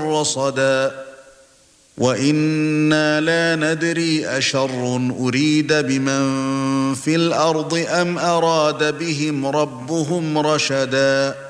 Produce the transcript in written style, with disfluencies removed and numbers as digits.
رصدا وإنا لا ندري أشر أريد بمن في الأرض أم أراد بهم ربهم رشدا